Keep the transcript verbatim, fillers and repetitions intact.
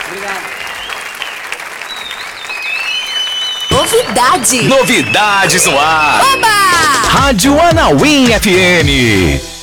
Obrigado. Novidade. Novidades no ar. Oba! Rádio Anauim F M.